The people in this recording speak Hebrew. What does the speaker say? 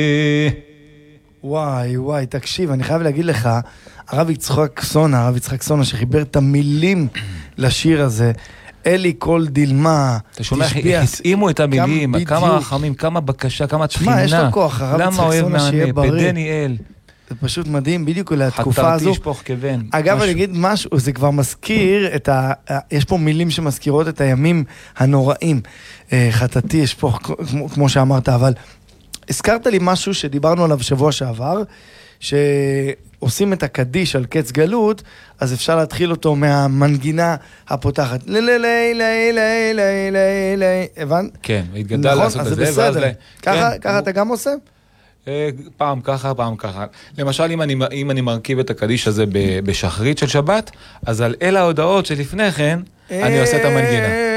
וואי, וואי, תקשיב, אני חייב להגיד לך, הרב יצחק סונה, שחיבר את המילים לשיר הזה, אלי כל דילמה, אתה שומע, התאימו את המילים, כמה רחמים, כמה בקשה, כמה תחינה. מה, יש לו כוח, הרב יצחק סונה שיהיה בריא. בדניאל. זה פשוט מדהים, בדיוק לתקופה הזו. חתרתי שפוך כבן. אגב, אני אגיד משהו, זה כבר מזכיר, יש פה מילים שמזכירות את הימים הנוראים. חתתי ישפוך, כמו שאמרת, אבל הזכרת לי משהו שדיברנו עליו שבוע שעבר, שעושים את הקדיש על קץ גלות, אז אפשר להתחיל אותו מהמנגינה הפותחת. הבנת? כן, והתגדל לעשות את זה. אז זה בסדר. ככה אתה גם עושה? פעם ככה, פעם ככה. למשל, אם אני מרכיב את הקדיש הזה בשחרית של שבת, אז על אל ההודעות שלפני כן, אני עושה את המנגינה.